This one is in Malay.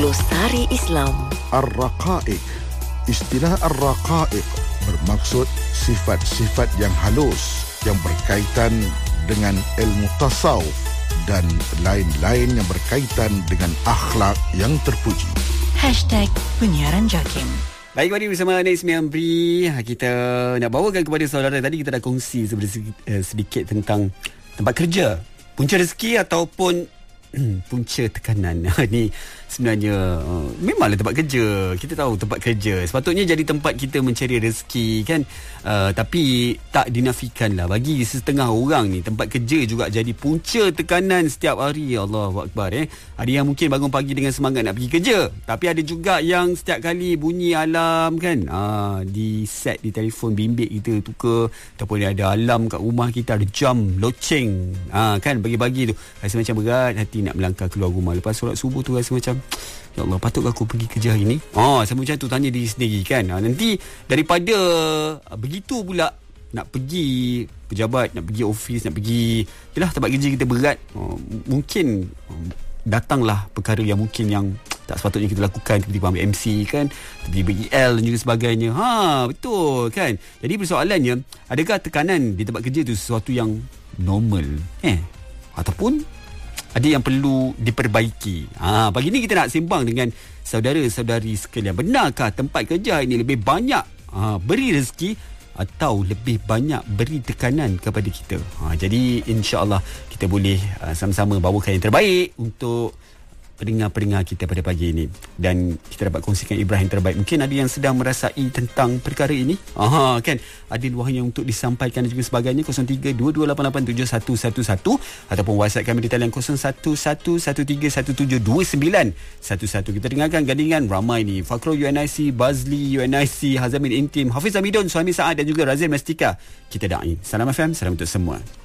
Glosari Islam. Ar-Raqa'iq. Istilah Ar-Raqa'iq bermaksud sifat-sifat yang halus yang berkaitan dengan ilmu tasawuf dan lain-lain yang berkaitan dengan akhlak yang terpuji. #Penyiaran JAKIM. Baik, kembali bersama Anies Miamri. Kita nak bawakan kepada saudara, tadi kita dah kongsi sedikit tentang tempat kerja, punca rezeki ataupun punca tekanan. Ni sebenarnya memanglah tempat kerja. Kita tahu tempat kerja sepatutnya jadi tempat kita mencari rezeki, kan? Tapi tak dinafikan lah, bagi setengah orang ni tempat kerja juga jadi punca tekanan setiap hari. Allahu Akbar. Ada yang mungkin bangun pagi dengan semangat nak pergi kerja, tapi ada juga yang setiap kali bunyi alarm, kan, di set di telefon bimbit kita tukar, ataupun ada alarm kat rumah kita, ada jam loceng, kan, bagi-bagi tu rasa macam berat hati nak melangkah keluar rumah. Lepas solat subuh tu rasa macam, ya Allah, patutkah aku pergi kerja hari ni? Saya macam tu tanya diri sendiri, kan. Nanti daripada begitu pula nak pergi pejabat, nak pergi office, nak pergi yalah tempat kerja kita berat, mungkin datanglah perkara yang mungkin yang tak sepatutnya kita lakukan, tiba-tiba ambil MC, kan, tiba-tiba EL dan juga sebagainya. Betul, kan. Jadi persoalannya, adakah tekanan di tempat kerja tu sesuatu yang normal, ataupun ada yang perlu diperbaiki? Pagi ni kita nak sembang dengan saudara-saudari sekalian. Benarkah tempat kerja ini lebih banyak beri rezeki atau lebih banyak beri tekanan kepada kita? Jadi insya-Allah kita boleh sama-sama bawakan yang terbaik untuk pendengar-pendengar kita pada pagi ini, dan kita dapat kongsikan Ibrahim terbaik. Mungkin ada yang sedang merasai tentang perkara ini, kan, ada luahan yang untuk disampaikan dan juga sebagainya. 0322887111 ataupun WhatsApp kami di talian 011113172911. Kita dengarkan gandingan ramai ni: Fakrul UNIC, Bazli UNIC, Hazamin Intim, Hafiz Hamidun, Suami Saad dan juga Razil Mestika. Kita da'i. Salam FM, salam untuk semua.